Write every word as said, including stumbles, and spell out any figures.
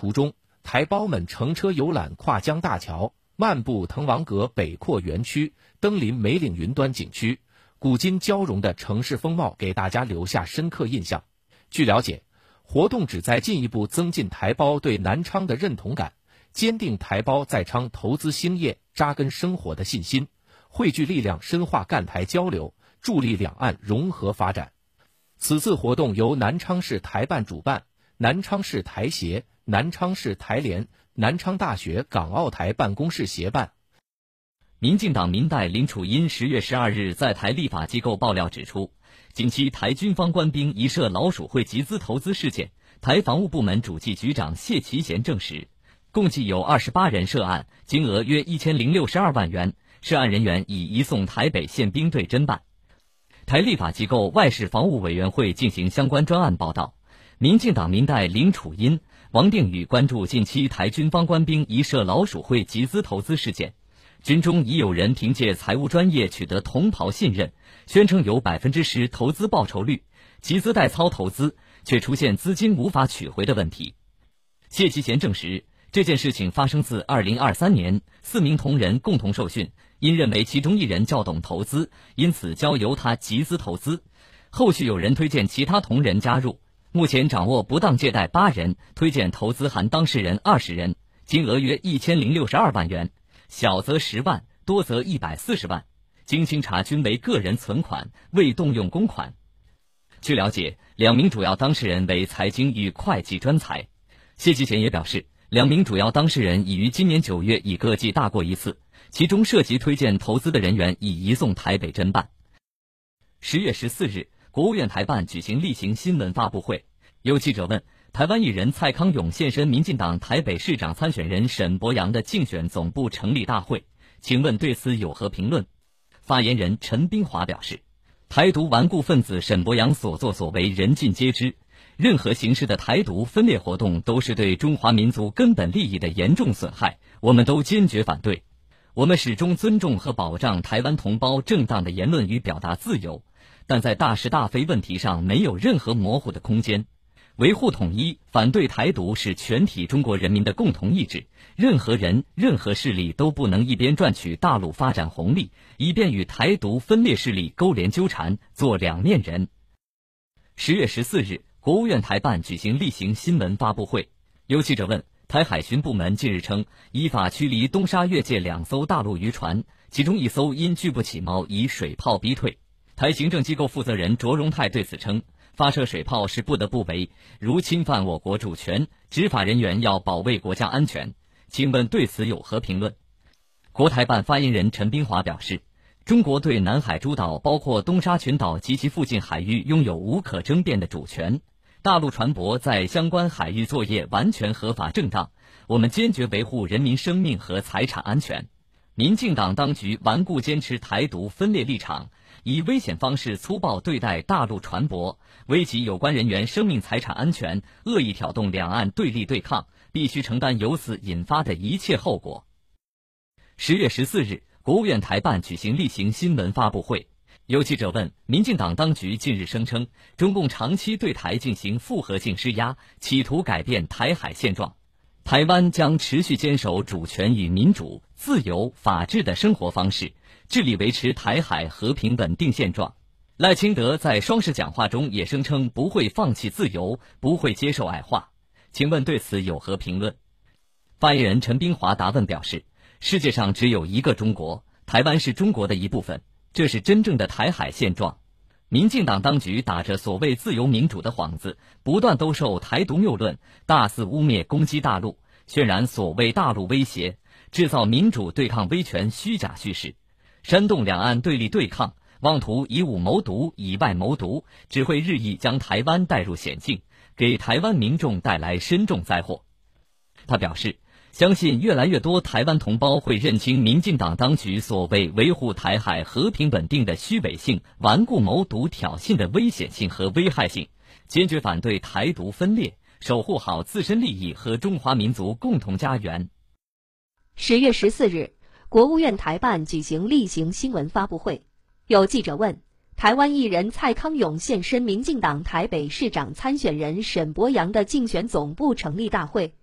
途中，台胞们乘车游览跨江大桥，漫步滕王阁北廓园区，登临梅岭云端景区，古今交融的城市风貌给大家留下深刻印象。据了解，活动旨在进一步增进台胞对南昌的认同感，坚定台胞在昌投资兴业、扎根生活的信心，汇聚力量深化赣台交流，助力两岸融合发展。此次活动由南昌市台办主办，南昌市台协、南昌市台联、南昌大学港澳台办公室协办。 民进党民代林楚茵十月十二日在台立法机构爆料指出，近期台军方官兵疑涉老鼠会集资投资事件，台防务部门主计局长谢其贤证实，共计有二十八人涉案，金额约一千零六十二万元，涉案人员已移送台北县兵队侦办。台立法机构外事防务委员会进行相关专案报道，民进党民代林楚茵、王定宇关注近期台军方官兵疑涉老鼠会集资投资事件，军中已有人凭借财务专业取得同袍信任，宣称有百分之十投资报酬率，集资代操投资，却出现资金无法取回的问题。谢其贤证实，这件事情发生自二零二三年，四名同仁共同受训，因认为其中一人较懂投资，因此交由他集资投资。后续有人推荐其他同仁加入，目前掌握不当借贷八人，推荐投资含当事人二十人，金额约一千零六十二万元，小则十万，多则一百四十万。经清查均为个人存款，未动用公款。据了解，两名主要当事人为财经与会计专才。谢其贤也表示，两名主要当事人已于今年九月已各记大过一次，其中涉及推荐投资的人员已移送台北侦办。十月十四日，国务院台办举行例行新闻发布会，有记者问，台湾艺人蔡康永现身民进党台北市长参选人沈伯洋的竞选总部成立大会，请问对此有何评论？发言人陈冰华表示，台独顽固分子沈伯洋所作所为人尽皆知，任何形式的台独分裂活动都是对中华民族根本利益的严重损害，我们都坚决反对。我们始终尊重和保障台湾同胞正当的言论与表达自由，但在大是大非问题上没有任何模糊的空间。维护统一、反对台独是全体中国人民的共同意志，任何人、任何势力都不能一边赚取大陆发展红利，一边与台独分裂势力勾连纠缠，做两面人。十月十四日，国务院台办举行例行新闻发布会，有记者问，台海巡部门近日称，依法驱离东沙越界两艘大陆渔船，其中一艘因拒不起锚以水炮逼退。台行政机构负责人卓荣泰对此称，发射水炮是不得不为，如侵犯我国主权，执法人员要保卫国家安全。请问对此有何评论？国台办发言人陈冰华表示，中国对南海诸岛包括东沙群岛及其附近海域拥有无可争辩的主权，大陆船舶在相关海域作业完全合法正当，我们坚决维护人民生命和财产安全。民进党当局顽固坚持台独分裂立场，以危险方式粗暴对待大陆船舶，危及有关人员生命财产安全，恶意挑动两岸对立对抗，必须承担由此引发的一切后果。十月十四日，国务院台办举行例行新闻发布会，有记者问，民进党当局近日声称，中共长期对台进行复合性施压，企图改变台海现状，台湾将持续坚守主权与民主、自由、法治的生活方式，致力维持台海和平稳定现状。赖清德在双十讲话中也声称不会放弃自由，不会接受矮化。请问对此有何评论？发言人陈冰华答问表示，世界上只有一个中国，台湾是中国的一部分，这是真正的台海现状。民进党当局打着所谓自由民主的幌子，不断兜售台独谬论，大肆污蔑攻击大陆，渲染所谓大陆威胁，制造民主对抗威权虚假叙事，煽动两岸对立对抗，妄图以武谋独、以外谋独，只会日益将台湾带入险境，给台湾民众带来深重灾祸。他表示，相信越来越多台湾同胞会认清民进党当局所谓维护台海和平稳定的虚伪性、顽固谋独挑衅的危险性和危害性，坚决反对台独分裂，守护好自身利益和中华民族共同家园。 十月十四日，国务院台办举行例行新闻发布会，有记者问，台湾艺人蔡康永现身民进党台北市长参选人沈伯洋的竞选总部成立大会，